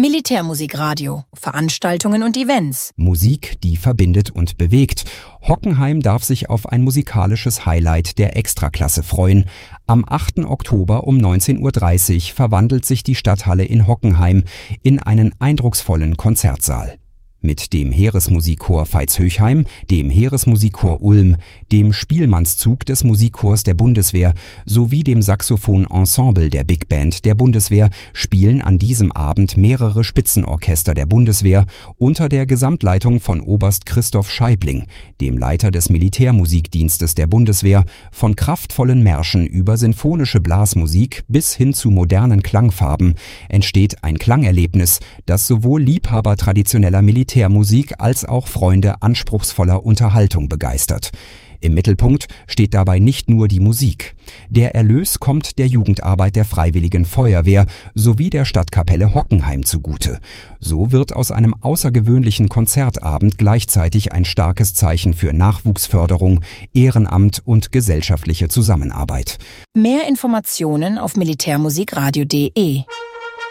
Militärmusikradio, Veranstaltungen und Events. Musik, die verbindet und bewegt. Hockenheim darf sich auf ein musikalisches Highlight der Extraklasse freuen. Am 8. Oktober um 19:30 Uhr verwandelt sich die Stadthalle in Hockenheim in einen eindrucksvollen Konzertsaal. Mit dem Heeresmusikchor Veitshöchheim, dem Heeresmusikchor Ulm, dem Spielmannszug des Musikchors der Bundeswehr sowie dem Saxophon-Ensemble der Big Band der Bundeswehr spielen an diesem Abend mehrere Spitzenorchester der Bundeswehr unter der Gesamtleitung von Oberst Christoph Scheibling, dem Leiter des Militärmusikdienstes der Bundeswehr. Von kraftvollen Märschen über sinfonische Blasmusik bis hin zu modernen Klangfarben entsteht ein Klangerlebnis, das sowohl Liebhaber traditioneller Militärmusik als auch Freunde anspruchsvoller Unterhaltung begeistert. Im Mittelpunkt steht dabei nicht nur die Musik. Der Erlös kommt der Jugendarbeit der Freiwilligen Feuerwehr sowie der Stadtkapelle Hockenheim zugute. So wird aus einem außergewöhnlichen Konzertabend gleichzeitig ein starkes Zeichen für Nachwuchsförderung, Ehrenamt und gesellschaftliche Zusammenarbeit. Mehr Informationen auf militärmusikradio.de.